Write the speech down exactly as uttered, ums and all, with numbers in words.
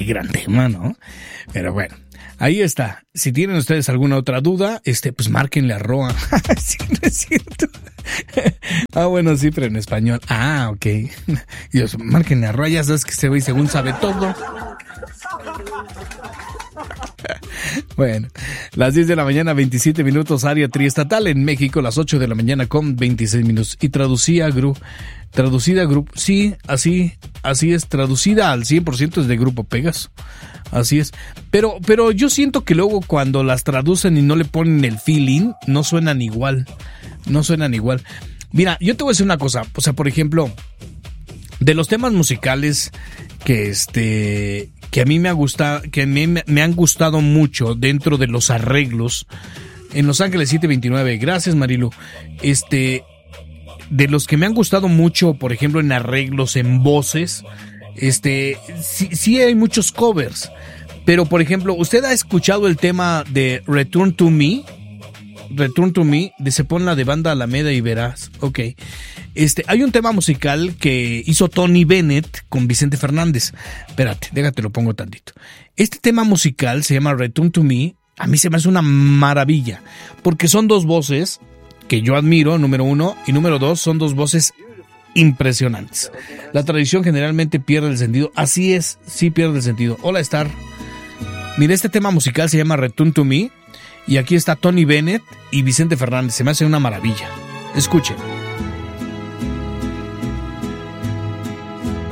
qué gran tema, ¿no? Pero bueno, ahí está. Si tienen ustedes alguna otra duda, este, pues márquenle a Roa. Sí, no es cierto. Ah, bueno, sí, pero en español. Ah, ok. Dios, márquenle a Roa, ya sabes que ese güey según sabe todo. Bueno, las diez de la mañana, veintisiete minutos, área triestatal en México, las ocho de la mañana con veintiséis minutos. Y traducía Grupo, traducida Grupo, sí, así, así es, traducida al cien por ciento es de Grupo Pegaso. Así es. Pero, pero yo siento que luego cuando las traducen y no le ponen el feeling, no suenan igual. No suenan igual. Mira, yo te voy a decir una cosa. O sea, por ejemplo, de los temas musicales que este que a mí me ha gustado, que a mí me, me han gustado mucho dentro de los arreglos en Los Ángeles siete veintinueve. Gracias, Marilu. Este, de los que me han gustado mucho, por ejemplo, en arreglos, en voces, este, sí, sí hay muchos covers. Pero, por ejemplo, ¿usted ha escuchado el tema de Return to Me? Return to Me, de se pon la de Banda Alameda y verás. Ok. Este, hay un tema musical que hizo Tony Bennett con Vicente Fernández. Espérate, déjate lo pongo tantito. Este tema musical se llama Return to Me. A mí se me hace una maravilla, porque son dos voces que yo admiro, número uno, y número dos, son dos voces impresionantes. La tradición generalmente pierde el sentido. Así es, sí pierde el sentido. Hola, Star. Mira, este tema musical se llama Return to Me, y aquí está Tony Bennett y Vicente Fernández. Se me hace una maravilla. Escuchen.